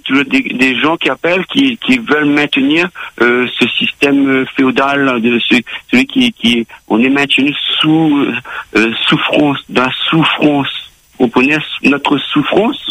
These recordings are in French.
des gens qui appellent, qui veulent maintenir ce système féodal de celui qui on est maintenu sous souffrance, dans la souffrance. Vous comprenez notre souffrance?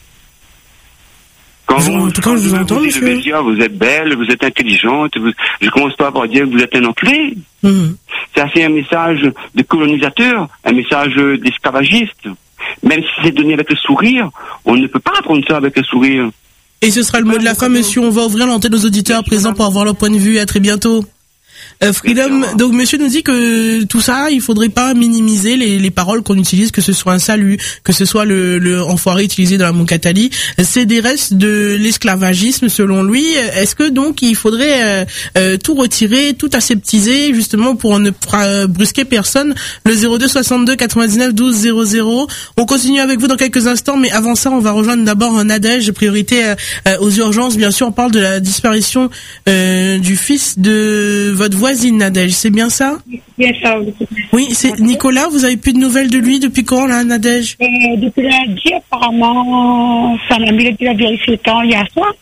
En tout cas, je vous entends, monsieur. Je vais dire, vous êtes belle, vous êtes intelligente, je commence pas par dire que vous êtes un enculé. C'est assez un message de colonisateur, un message d'esclavagiste. Même si c'est donné avec le sourire, on ne peut pas apprendre ça avec le sourire. Et ce sera le mot de la fin, monsieur. On va ouvrir l'antenne aux auditeurs présents pour avoir leur point de vue. À très bientôt. Freedom, donc monsieur nous dit que tout ça, il faudrait pas minimiser les paroles qu'on utilise, que ce soit un salut, que ce soit le enfoiré utilisé dans la Moukatali. C'est des restes de l'esclavagisme selon lui. Est-ce que donc il faudrait tout retirer, tout aseptiser justement pour ne brusquer personne? Le 02 62 99 12 00. On continue avec vous dans quelques instants, mais avant ça, on va rejoindre d'abord Nadège, priorité aux urgences. Bien sûr, on parle de la disparition du fils de votre voisine, Nadège, c'est bien ça? Bien ça, oui. Oui, c'est Nicolas, vous avez plus de nouvelles de lui depuis quand, là, Nadège? Depuis lundi, apparemment, sa mamie a vérifié le temps hier soir.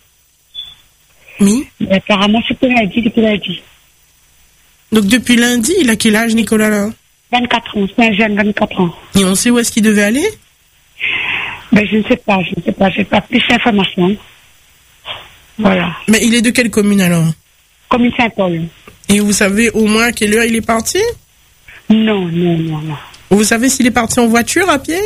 Oui. Mais apparemment, c'est depuis lundi. Donc depuis lundi, il a quel âge, Nicolas, là? 24 ans, c'est un jeune, 24 ans. Et on sait où est-ce qu'il devait aller? Ben, je ne sais pas, j'ai pas plus d'informations. Voilà. Mais il est de quelle commune, alors? Commune Saint-Paul. Et vous savez au moins à quelle heure il est parti? Non. Vous savez s'il est parti en voiture, à pied?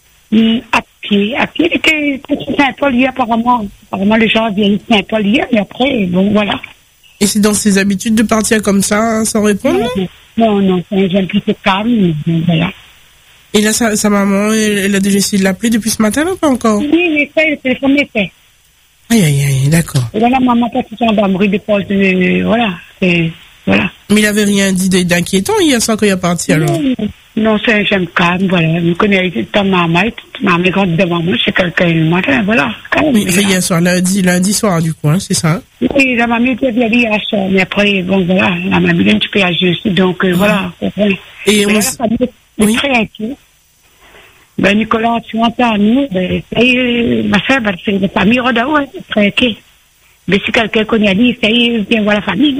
À pied. Il était Saint-Paul hier, apparemment. Apparemment, les gens viennent de Saint-Paul hier, mais après, bon, voilà. Et c'est dans ses habitudes de partir comme ça, sans répondre? Non, c'est un jeune plutôt calme, voilà. Et là, sa maman, elle a déjà essayé de l'appeler depuis ce matin, ou pas encore? Oui, le téléphone est fait. Aïe, d'accord. Et là, la maman passe en gendarmerie de poste, voilà, voilà. Mais il avait rien dit d'inquiétant hier soir quand il est parti, alors? Non, c'est un jeune calme, voilà. Je connais ta maman est grande devant moi, c'est quelqu'un le matin, voilà. Calme, oui, voilà. Hier soir, lundi soir, du coup, hein, c'est ça? Oui, la maman était venue hier soir, mais après, bon, voilà, la maman est un petit peu âgée aussi, donc, voilà. Et la famille est très inquiète. Ben, Nicolas, tu entends, nous, ma soeur, c'est la famille Rodaou, c'est très inquiet. Mais si quelqu'un connaît lui, il vient voir la famille.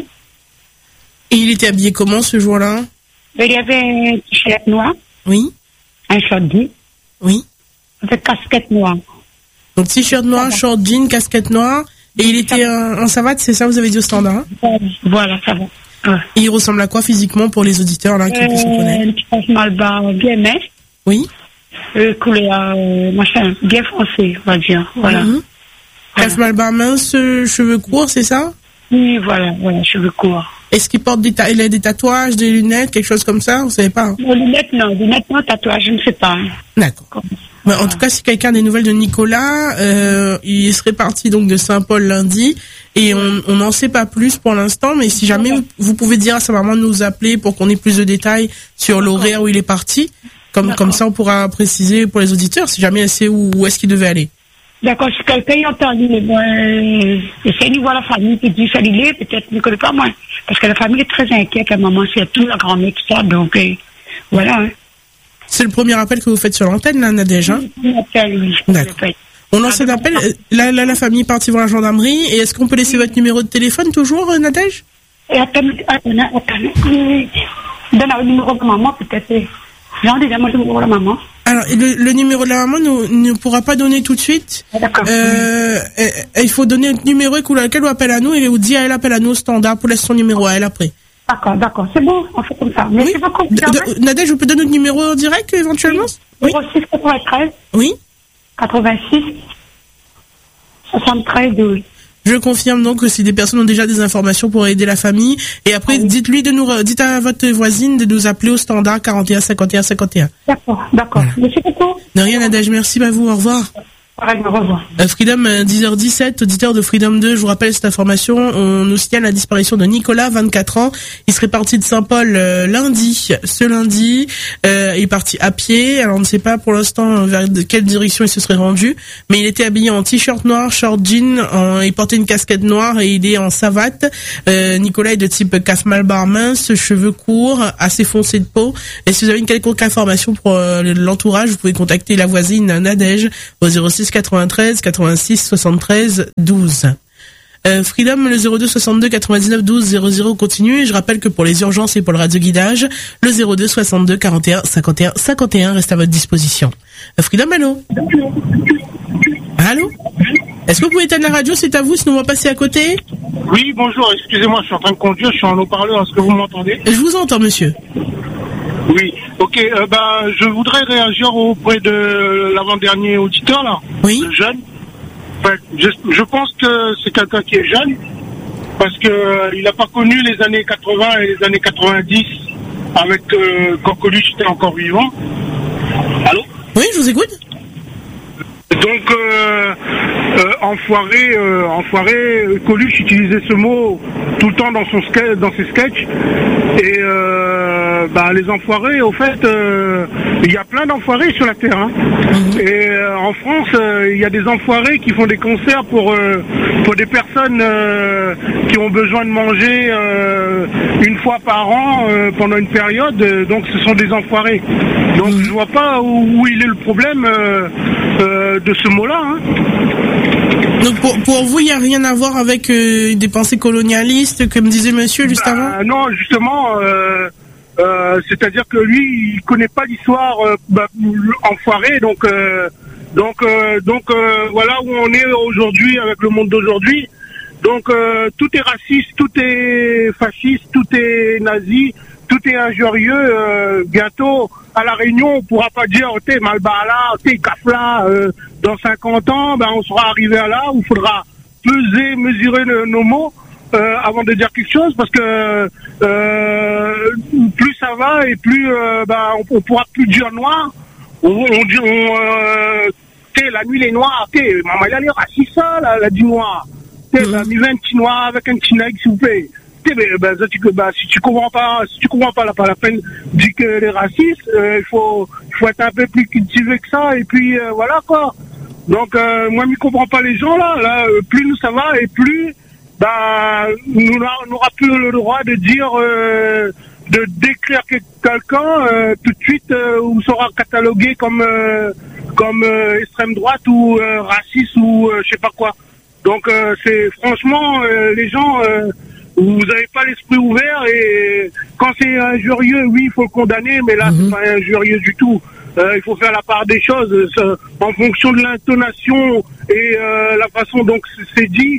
Et il était habillé comment ce jour-là? Il y avait un t-shirt noir. Oui. Un short jean. Oui. Avec casquette noire. Donc t-shirt noir, short jean, casquette noire. Et il était en savate, c'est ça, vous avez dit au standard? Voilà, ça va. Ouais. Et il ressemble à quoi physiquement pour les auditeurs là qui puissent se connaître? Un petit passe-mal bas bien mince. Oui. Couleur, machin, bien foncé, on va dire. Voilà. Passe-mal bas mince, cheveux courts, c'est ça? Oui, voilà, cheveux courts. Est-ce qu'il porte il a des tatouages, des lunettes, quelque chose comme ça? Vous savez pas? Non, lunettes, non, tatouage, je ne sais pas. D'accord. Voilà. En tout cas, si quelqu'un a des nouvelles de Nicolas, il serait parti donc de Saint-Paul lundi, et on n'en sait pas plus pour l'instant, mais si jamais vous pouvez dire à sa maman de nous appeler pour qu'on ait plus de détails sur l'horaire où il est parti, comme ça on pourra préciser pour les auditeurs si jamais elle sait où est-ce qu'il devait aller. D'accord, si quelqu'un entend dire, essaye de voir la famille qui dit ça, il est, peut-être ne connaît pas moi. Parce que la famille est très inquiète, la maman, c'est tout, la grand-mère, tout ça, donc voilà. Hein. C'est le premier appel que vous faites sur l'antenne, là, Nadège, hein? Oui. D'accord. On lance un appel, la famille est partie voir la gendarmerie, et est-ce qu'on peut laisser votre numéro de téléphone toujours, Nadège? Attends. Donne le numéro de maman, peut-être. Non, déjà, moi, le numéro de la maman. Alors, le numéro de la maman ne pourra pas donner tout de suite. D'accord. Il faut donner le numéro auquel on appelle à nous et on dit à elle appelle à nous au standard pour laisser son numéro à elle après. D'accord. C'est bon, on fait comme ça. Merci beaucoup. Nadège, je peux donner notre numéro en direct éventuellement? Oui. 06 93. Oui. 86. 73 12. Je confirme donc que si des personnes ont déjà des informations pour aider la famille, et après dites à votre voisine de nous appeler au standard 41 51 51. D'accord. Voilà. Merci beaucoup. De rien, Nadège, merci à vous, au revoir. Au revoir. Freedom 10h17, auditeur de Freedom 2, je vous rappelle cette information, on nous signale la disparition de Nicolas, 24 ans, il serait parti de Saint-Paul ce lundi, il est parti à pied, alors on ne sait pas pour l'instant vers quelle direction il se serait rendu, mais il était habillé en t-shirt noir, short jean, il portait une casquette noire et il est en savate. Nicolas est de type casse-malbar mince, cheveux courts, assez foncé de peau, et si vous avez une quelconque information pour l'entourage, vous pouvez contacter la voisine Nadège au 06 06 93 86 73 12. Freedom, le 02 62 99 12 00 continue. Et je rappelle que pour les urgences et pour le radioguidage, le 02 62 41 51 51 reste à votre disposition. Freedom, allô? Allô? Est-ce que vous pouvez éteindre la radio? C'est à vous, sinon on va passer à côté. Oui, bonjour, excusez-moi, je suis en train de conduire, je suis en haut-parleur, est-ce que vous m'entendez? Je vous entends, monsieur. Oui, ok, je voudrais réagir auprès de l'avant-dernier auditeur, là. Oui. Jeune. Enfin, je pense que c'est quelqu'un qui est jeune, parce que il n'a pas connu les années 80 et les années 90, avec quand Coluche était encore vivant. Allô? Oui, je vous écoute. Donc, enfoiré, Coluche utilisait ce mot tout le temps dans ses sketchs. Et les enfoirés, au fait, il y a plein d'enfoirés sur la terre. Hein. Et en France, il y a des enfoirés qui font des concerts pour des personnes qui ont besoin de manger une fois par an pendant une période. Donc, ce sont des enfoirés. Donc, je vois pas où il est le problème de ce mot-là. Hein. Donc pour vous, il n'y a rien à voir avec des pensées colonialistes, comme disait monsieur juste avant? Non, justement, c'est-à-dire que lui, il connaît pas l'histoire enfoirée, donc voilà où on est aujourd'hui avec le monde d'aujourd'hui. Donc tout est raciste, tout est fasciste, tout est nazi, tout est injurieux. Bientôt, à La Réunion, on pourra pas dire t'es Malbala, t'es Kafla. Dans 50 ans, on sera arrivé à là où il faudra mesurer nos mots avant de dire quelque chose, parce que plus ça va et plus on pourra plus dire noir. On dit t'es la nuit les noirs, t'es maman il a l'air raciste ça, la dit noir. T'es mi 20 petit noir avec un petit nègre s'il vous plaît. Si tu comprends pas la peine de dire que les racistes, il faut être un peu plus cultivé que ça, et puis voilà quoi. Donc moi je ne comprends pas les gens là, plus nous ça va et plus nous n'aura plus le droit de dire de décrire quelqu'un tout de suite ou sera catalogué comme extrême droite ou raciste ou je sais pas quoi. Donc c'est franchement les gens vous n'avez pas l'esprit ouvert, et quand c'est injurieux, oui, il faut le condamner, mais là, c'est pas injurieux du tout. Il faut faire la part des choses en fonction de l'intonation et la façon dont c'est dit.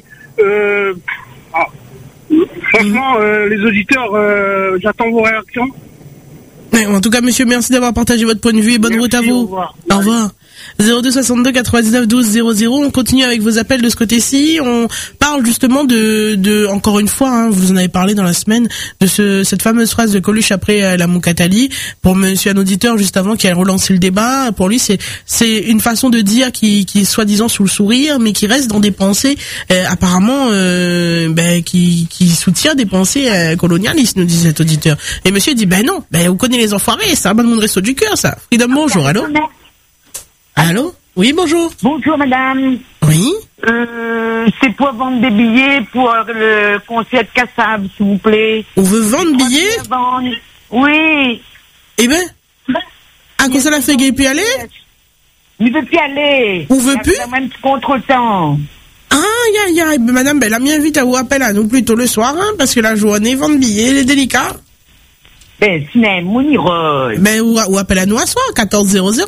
Franchement, les auditeurs, j'attends vos réactions. En tout cas, monsieur, merci d'avoir partagé votre point de vue et bonne route à vous. Au revoir. Au revoir. 02 62 99 12 00. On continue avec vos appels de ce côté-ci. On parle justement de encore une fois, hein, vous en avez parlé dans la semaine, de cette fameuse phrase de Coluche après la Moukatali. Pour monsieur un auditeur juste avant qui a relancé le débat, pour lui c'est une façon de dire qui est soi-disant sous le sourire, mais qui reste dans des pensées apparemment qui soutient des pensées colonialistes, nous dit cet auditeur. Et monsieur dit non, vous connaissez les enfoirés, c'est un bon de resto du cœur ça. Freedom, bonjour, allô? Allô? Oui, bonjour. Bonjour, madame. Oui. C'est pour vendre des billets pour le concert de Kassav, s'il vous plaît. On veut vendre billets? Oui. Eh ben. À cause de la fait qu'il peut y aller? Il veut plus aller. On veut plus? Même contre-temps. Ah, madame, la mienne invite à vous appeler à nous plutôt le soir, hein, parce que la journée, vendre billets, elle est délicat. C'est mon irole. Ou appelle à nous à soir, 1400.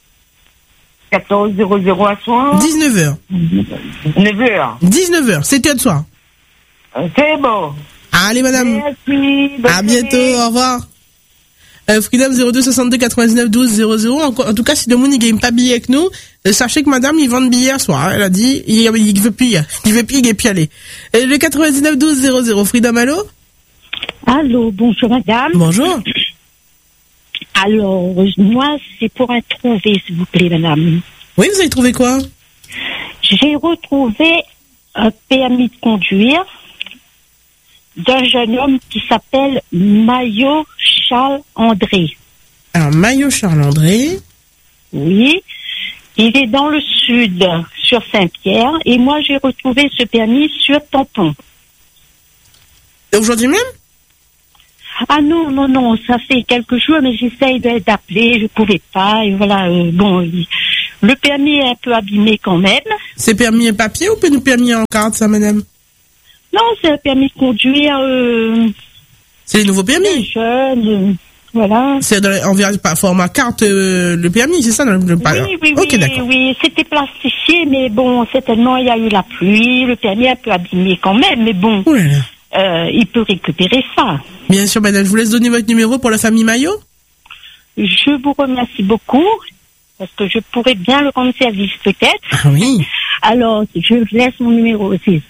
1400 à soir. 19h. 9h. 19h, c'est de soir. C'est bon. Allez, madame. Merci. À bientôt, au revoir. Freedom 02 62 99 12 00. En tout cas, si le monde ne gagne pas billet avec nous, sachez que madame, il vend de billets à soir. Elle a dit, il veut plus y aller. Le 99 12 00. Freedom, allô? Allô, bonjour madame. Bonjour. Alors, moi, c'est pour retrouver, s'il vous plaît, madame. Oui, vous avez trouvé quoi? J'ai retrouvé un permis de conduire d'un jeune homme qui s'appelle Maillot Charles André. Alors, Maillot Charles André. Oui. Il est dans le sud, sur Saint-Pierre, et moi, j'ai retrouvé ce permis sur Tampon. Aujourd'hui même? Ah non, ça fait quelques jours, mais j'essaye d'appeler, je pouvais pas, et voilà, Le permis est un peu abîmé quand même. C'est permis papier ou permis en carte, ça, madame? Non, c'est un permis de conduire. C'est les nouveaux permis? Jeune, voilà. C'est en format carte, le permis, c'est ça? Oui, okay, d'accord. Oui, c'était plastifié, mais bon, certainement, il y a eu la pluie, le permis est un peu abîmé quand même, mais bon, il peut récupérer ça. Bien sûr, madame, je vous laisse donner votre numéro pour la famille Maillot. Je vous remercie beaucoup, parce que je pourrais bien le rendre service peut-être. Ah oui. Alors, je laisse mon numéro, c'est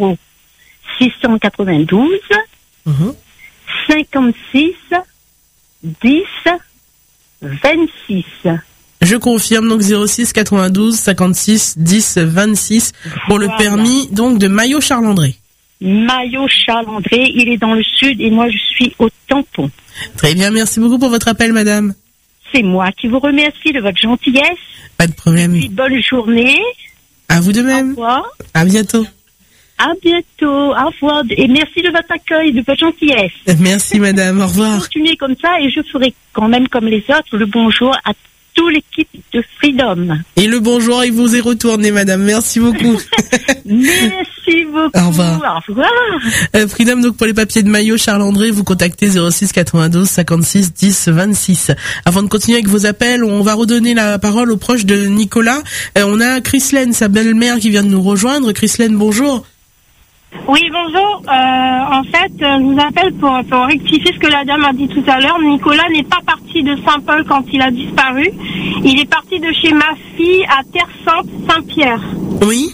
0692 56 10 26. Je confirme donc 06 92 56 10 26 pour le permis donc de Maillot-Charles-André. Maillot-Charles-André, il est dans le sud et moi je suis au Tampon. Très bien, merci beaucoup pour votre appel, madame. C'est moi qui vous remercie de votre gentillesse. Pas de problème. Et puis, bonne journée. À vous de même. Au revoir. À bientôt. À bientôt. Au revoir. Et merci de votre accueil, de votre gentillesse. Merci, madame. Au revoir. Continuez comme ça et je ferai quand même comme les autres le bonjour à toute l'équipe de Freedom. Et le bonjour, il vous est retourné, madame. Merci beaucoup. Merci beaucoup. Au revoir. Au revoir. Freedom, donc pour les papiers de Maillot, Charles-André, vous contactez 06 92 56 10 26. Avant de continuer avec vos appels, on va redonner la parole aux proches de Nicolas. On a Chrislaine, sa belle-mère, qui vient de nous rejoindre. Chrislaine, bonjour. Oui, bonjour. En fait, je vous appelle pour rectifier ce que la dame a dit tout à l'heure. Nicolas n'est pas parti de Saint-Paul quand il a disparu. Il est parti de chez ma fille à Terre-Sainte, Saint-Pierre. Oui.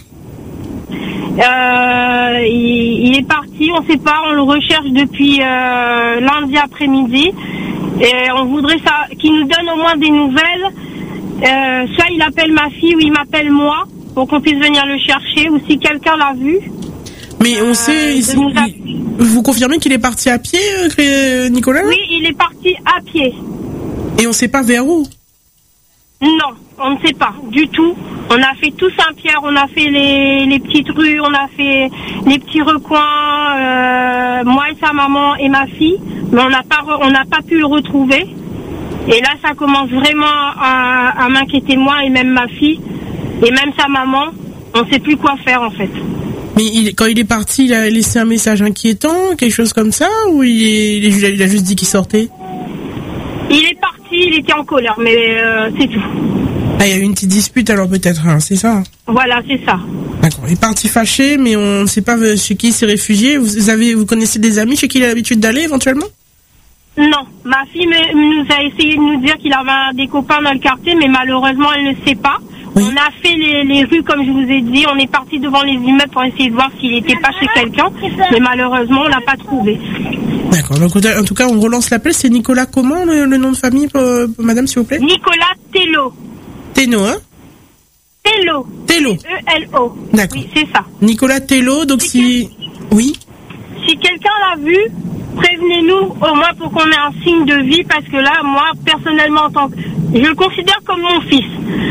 Il est parti, on ne sait pas, on le recherche depuis lundi après-midi. Et on voudrait qu'il nous donne au moins des nouvelles. Soit il appelle ma fille ou il m'appelle moi pour qu'on puisse venir le chercher. Ou si quelqu'un l'a vu. Mais on sait, vous confirmez qu'il est parti à pied, Nicolas? Oui, il est parti à pied. Et on ne sait pas vers où? Non, on ne sait pas du tout. On a fait tout Saint-Pierre, on a fait les petites rues, on a fait les petits recoins, moi et sa maman et ma fille, mais on n'a pas pu le retrouver. Et là, ça commence vraiment à m'inquiéter, moi et même ma fille, et même sa maman. On ne sait plus quoi faire en fait. Mais quand il est parti, il a laissé un message inquiétant, quelque chose comme ça, ou il a juste dit qu'il sortait? Il est parti, il était en colère, mais c'est tout. Ah, il y a eu une petite dispute alors peut-être, hein, c'est ça? Voilà, c'est ça. D'accord, il est parti fâché, mais on ne sait pas chez qui il s'est réfugié. Vous connaissez des amis chez qui il a l'habitude d'aller éventuellement? Non, ma fille nous a essayé de nous dire qu'il avait des copains dans le quartier, mais malheureusement elle ne sait pas. Oui. On a fait les rues comme je vous ai dit, on est parti devant les immeubles pour essayer de voir s'il n'était pas chez quelqu'un, mais malheureusement on l'a pas trouvé. D'accord, donc en tout cas on relance l'appel, c'est Nicolas comment le nom de famille pour madame s'il vous plaît? Nicolas Tello. Tello, hein? Tello. Tello. E-L-O. D'accord. Oui, c'est ça. Nicolas Tello, donc oui. Si quelqu'un l'a vu, prévenez-nous au moins pour qu'on ait un signe de vie, parce que là, moi, personnellement, je le considère comme mon fils.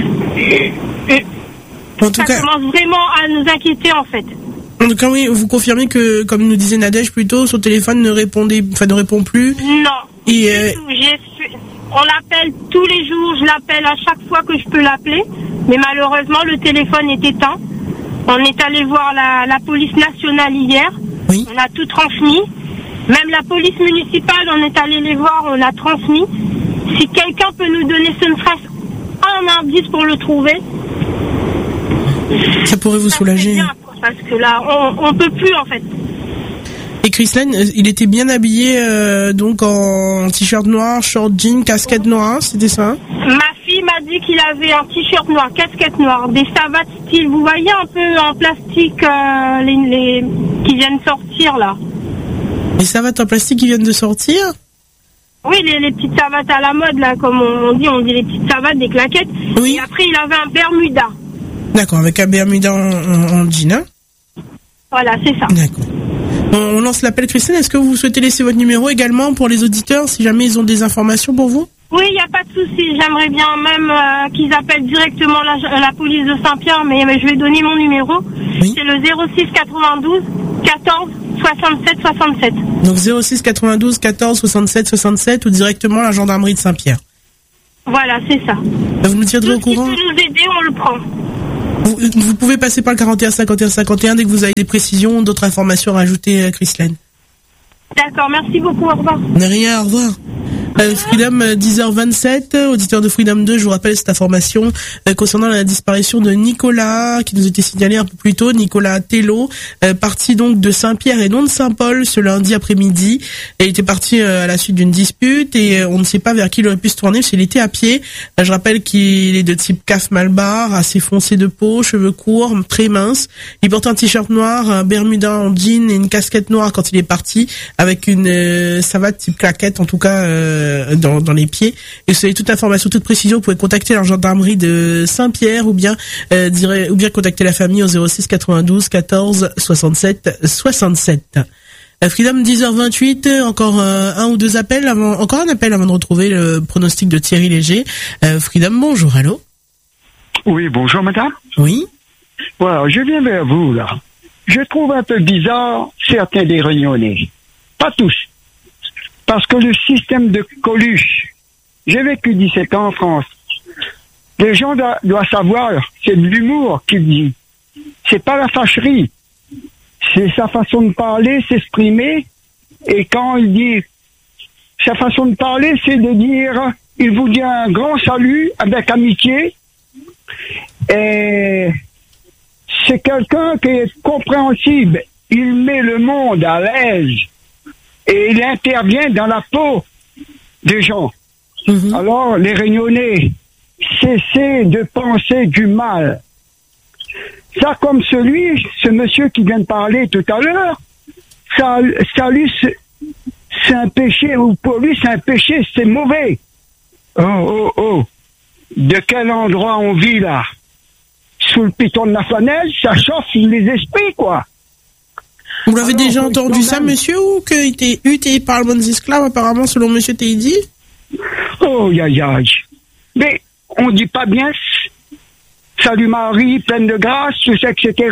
En tout cas, commence vraiment à nous inquiéter, en fait. En tout cas, oui, vous confirmez que, comme nous disait Nadège plus tôt, son téléphone ne répond plus. Non. On l'appelle tous les jours, je l'appelle à chaque fois que je peux l'appeler, mais malheureusement, le téléphone est éteint. On est allé voir la police nationale hier. Oui. On a tout transmis. Même la police municipale, on est allé les voir, on a transmis. Si quelqu'un peut nous donner ce ne serait-ce un indice pour le trouver, ça pourrait vous soulager. Bien, parce que là, on peut plus en fait. Et Chrislaine, il était bien habillé donc en t-shirt noir, short jean, casquette noire, c'était ça? Ma fille m'a dit qu'il avait un t-shirt noir, casquette noire, des savates style, vous voyez un peu en plastique les qui viennent sortir là. Les savates en plastique qui viennent de sortir? Oui, les petites savates à la mode là, comme on dit les petites savates, des claquettes. Oui. Et après il avait un bermuda. D'accord, avec un bermuda en jean, hein? Voilà, c'est ça. D'accord. On lance l'appel, Christine. Est-ce que vous souhaitez laisser votre numéro également pour les auditeurs, si jamais ils ont des informations pour vous? Oui, il n'y a pas de souci. J'aimerais bien même qu'ils appellent directement la police de Saint-Pierre, mais je vais donner mon numéro. Oui. C'est le 06 92 14 67 67. Donc 06 92 14 67 67 ou directement la gendarmerie de Saint-Pierre. Voilà, c'est ça. Vous nous tiendrez au courant. Tout ce qui peut nous aider, on le prend. Vous pouvez passer par le 41 51 51 dès que vous avez des précisions, d'autres informations à rajouter, Christelaine. D'accord, merci beaucoup, au revoir. De rien, au revoir. Freedom 10h27, auditeur de Freedom 2, je vous rappelle cette information concernant la disparition de Nicolas, qui nous était signalé un peu plus tôt, Nicolas Tello, parti donc de Saint-Pierre et non de Saint-Paul ce lundi après-midi. Et il était parti à la suite d'une dispute et on ne sait pas vers qui il aurait pu se tourner parce qu'il était à pied. Je rappelle qu'il est de type CAF Malbar, assez foncé de peau, cheveux courts, très mince. Il porte un t-shirt noir, un bermuda en jean et une casquette noire quand il est parti, avec une savate type claquette, en tout cas dans les pieds. Et si vous avez toute information, toute précision, vous pouvez contacter la gendarmerie de Saint-Pierre ou bien contacter la famille au 06 92 14 67 67. Freedom 10h28, encore un ou deux appels encore un appel avant de retrouver le pronostic de Thierry Léger. Freedom, bonjour, allô? Oui, bonjour madame. Oui. Voilà, je viens vers vous là. Je trouve un peu bizarre certains des Réunionnais. Pas tous. Parce que le système de Coluche, j'ai vécu 17 ans en France. Les gens doivent savoir, c'est de l'humour qu'il dit. C'est pas la fâcherie. C'est sa façon de parler, s'exprimer. Et quand il dit, sa façon de parler, c'est de dire, il vous dit un grand salut avec amitié. Et c'est quelqu'un qui est compréhensible. Il met le monde à l'aise. Et il intervient dans la peau des gens. Mmh. Alors, les Réunionnais, cessez de penser du mal. Ça, comme ce monsieur qui vient de parler tout à l'heure, ça lui, c'est un péché, ou pour lui, c'est un péché, c'est mauvais. Oh. De quel endroit on vit, là? Sous le piton de la flanelle, ça chauffe les esprits, quoi. Vous l'avez déjà entendu ça, monsieur, ou qu'il était eu par le des esclaves, apparemment, selon monsieur Teidi? Oh, mais on dit pas bien salut Marie, pleine de grâce, tout ça, etc.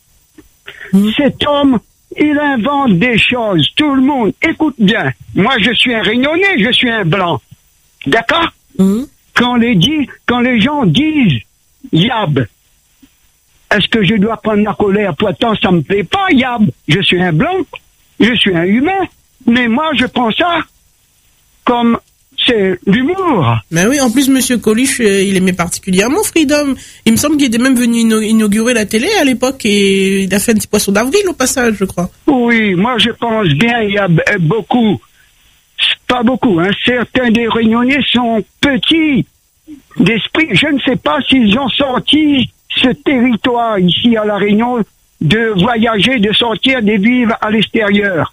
Cet homme, il invente des choses. Tout le monde, écoute bien. Moi, je suis un Réunionnais, je suis un blanc. D'accord? Quand les gens disent Yab, est-ce que je dois prendre la colère? Pourtant, ça me plaît pas, Yab. Je suis un blanc, je suis un humain. Mais moi, je prends ça comme c'est l'humour. Mais oui, en plus, monsieur Coluche, il aimait particulièrement Freedom. Il me semble qu'il était même venu inaugurer la télé à l'époque et il a fait un petit poisson d'avril au passage, je crois. Oui, moi, je pense bien, il y a beaucoup, pas beaucoup, hein. Certains des Réunionnais sont petits d'esprit. Je ne sais pas s'ils ont sorti ce territoire ici à La Réunion, de voyager, de sortir, de vivre à l'extérieur.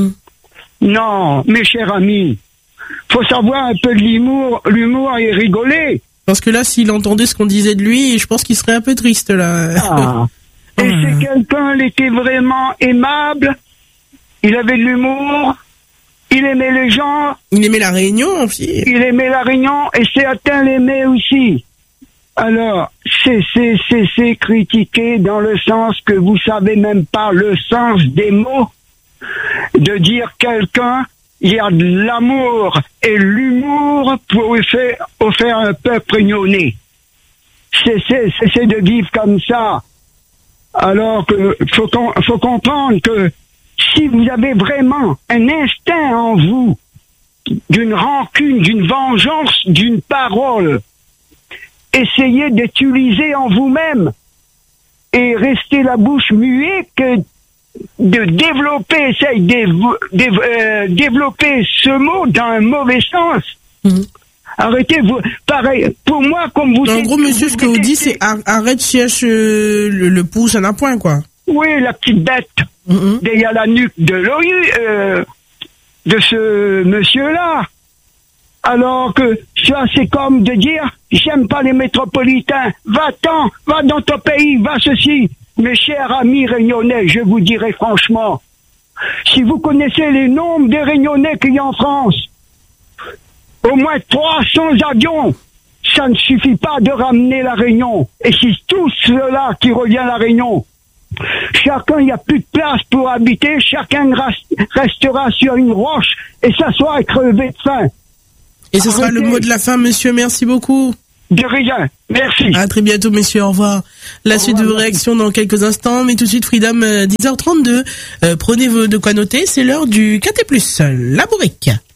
Non, mes chers amis, faut savoir un peu de l'humour et rigoler. Parce que là, s'il entendait ce qu'on disait de lui, je pense qu'il serait un peu triste, là. Et c'est quelqu'un, il était vraiment aimable, il avait de l'humour, il aimait les gens. Il aimait la Réunion aussi. Il aimait la Réunion et certains l'aimaient aussi. Alors, c'est critiquer dans le sens que vous savez même pas le sens des mots, de dire quelqu'un, il y a de l'amour et l'humour pour offrir un peuple réunionnais. C'est de vivre comme ça. Alors que faut comprendre que si vous avez vraiment un instinct en vous, d'une rancune, d'une vengeance, d'une parole, essayez d'utiliser en vous-même et restez la bouche muette que de développer, développer ce mot dans un mauvais sens. Arrêtez, vous, pareil, pour moi, comme vous... En gros, monsieur, ce que vous dites, c'est arrête, cherche le pouce à un point, quoi. Oui, la petite bête, derrière la nuque de l'oeil, de ce monsieur-là. Alors que ça, c'est comme de dire, j'aime pas les métropolitains, va-t'en, va dans ton pays, va ceci. Mes chers amis réunionnais, je vous dirai franchement, si vous connaissez les nombres de Réunionnais qu'il y a en France, au moins 300 avions, ça ne suffit pas de ramener la Réunion. Et si tout cela qui revient à la Réunion, chacun, il n'y a plus de place pour habiter, chacun restera sur une roche et s'assoit et crever de faim. Et ce sera le mot de la fin, monsieur. Merci beaucoup. De rien. Merci. À très bientôt, messieurs. Au revoir. La suite de vos réactions dans quelques instants. Mais tout de suite, Freedom, 10h32. Prenez de quoi noter. C'est l'heure du 4T+. La bourrique.